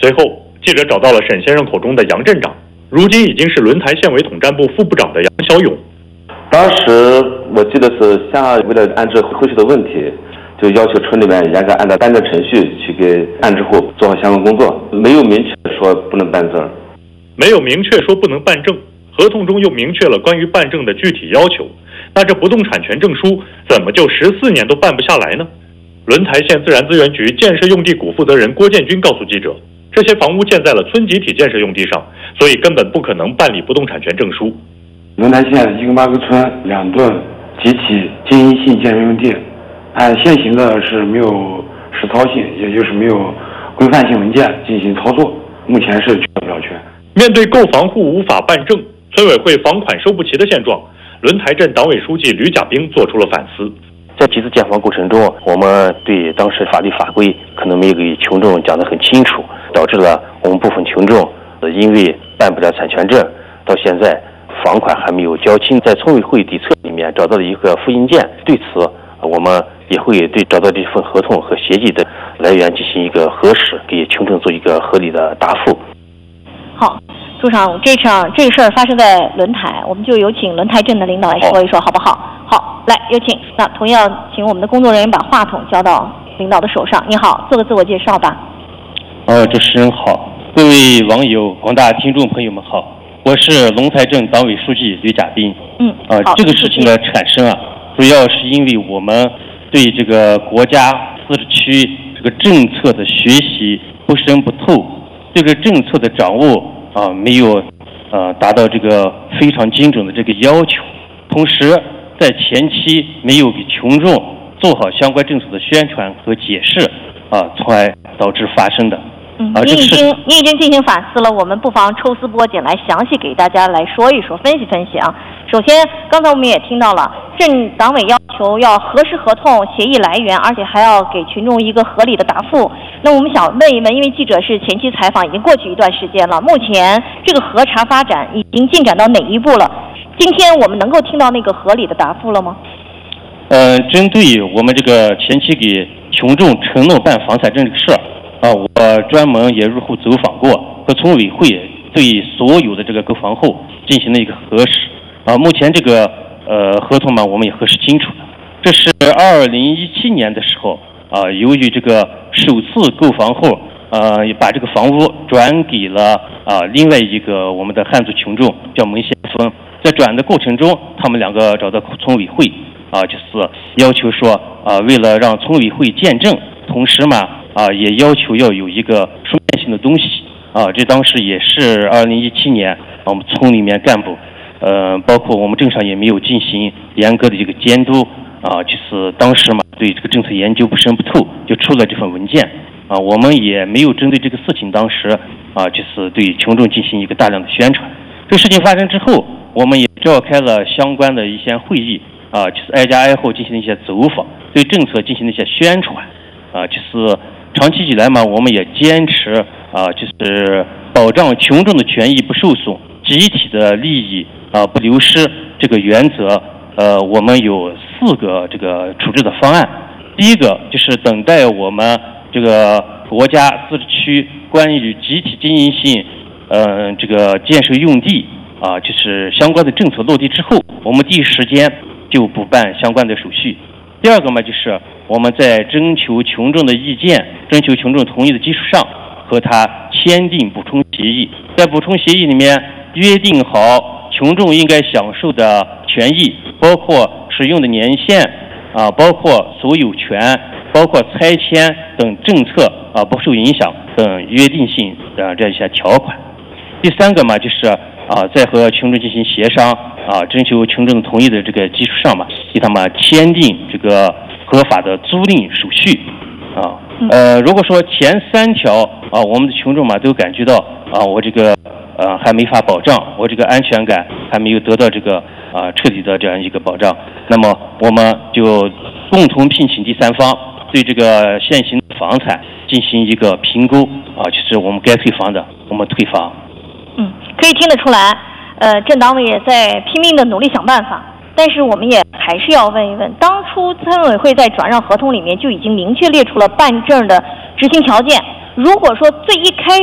随后，记者找到了沈先生口中的杨镇长，如今已经是轮台县委统战部副部长的杨小勇。 当时我记得是乡为了安置后续的问题，就要求村里面严格按照办证程序去给安置户做好相关工作，没有明确说不能办证。 没有明确说不能办证，合同中又明确了关于办证的具体要求，那这不动产权证书怎么就14年都办不下来呢？轮台县自然资源局建设用地股负责人郭建军告诉记者，这些房屋建在了村集体建设用地上，所以根本不可能办理不动产权证书。 轮台县1个8个村2吨集体经营性建设用地，按现行的是没有实操性，也就是没有规范性文件进行操作，目前是缺不了权。 面对购房户无法办证，村委会房款收不齐的现状，轮台镇党委书记吕甲兵做出了反思。 在几次建房过程中，我们对当时法律法规可能没有给群众讲得很清楚，导致了我们部分群众因为办不了产权证，到现在房款还没有交清。在村委会底册里面找到了一个复印件，对此我们也会对找到这份合同和协议的来源进行一个核实，给群众做一个合理的答复。 好，组长，这个事儿发生在轮台，我们就有请轮台镇的领导来说一说，好不好？好，来有请。那同样请我们的工作人员把话筒交到领导的手上。你好，做个自我介绍吧。 主持人好，各位网友、广大听众朋友们好，我是龙台镇党委书记吕甲兵。这个事情的产生主要是因为我们对这个国家自治区这个政策的学习不深不透，这个政策的掌握没有达到这个非常精准的这个要求，同时在前期没有给群众做好相关政策的宣传和解释从而导致发生的。 你已经进行反思了，我们不妨抽丝剥茧来详细给大家来说一说，分析分析啊。首先，刚才我们也听到了，镇党委要求要核实合同协议来源，而且还要给群众一个合理的答复。那我们想问一问，因为记者是前期采访，已经过去一段时间了，目前这个核查发展已经进展到哪一步了？今天我们能够听到那个合理的答复了吗？ 针对我们这个前期给群众承诺办房产证这个事我专门也入户走访过，和村委会对所有的这个购房户进行了一个核实目前这个合同我们也核实清楚了。这是2017年的时候由于这个首次购房户把这个房屋转给了另外一个我们的汉族群众叫蒙先锋，在转的过程中，他们2个找到村委会就是要求说为了让村委会见证，同时也要求要有一个书面性的东西这当时也是2017年我们村里面干部包括我们镇上也没有进行严格的这个监督就是当时对这个政策研究不深不透，就出了这份文件我们也没有针对这个事情当时就是对群众进行一个大量的宣传。这个事情发生之后，我们也召开了相关的一些会议就是挨家挨户进行一些走访，对政策进行一些宣传就是长期以来我们也坚持就是保障群众的权益不受损，集体的利益不流失这个原则我们有4个这个处置的方案。第一个就是等待我们这个国家自治区关于集体经营性这个建设用地就是相关的政策落地之后，我们第一时间就补办相关的手续。第二个就是我们在征求群众的意见、征求群众同意的基础上，和他签订补充协议。在补充协议里面约定好群众应该享受的权益，包括使用的年限包括所有权，包括拆迁等政策不受影响等约定性的这些条款。第三个就是在和群众进行协商征求群众同意的这个基础上给他们签订这个合法的租赁手续如果说前3条我们的群众都感觉到我这个还没法保障，我这个安全感还没有得到这个彻底的这样一个保障，那么我们就共同聘请第三方，对这个现行的房产进行一个评估就是我们该退房的我们退房。 可以听得出来镇党委也在拼命的努力想办法，但是我们也还是要问一问，当初村委会在转让合同里面就已经明确列出了办证的执行条件，如果说最一开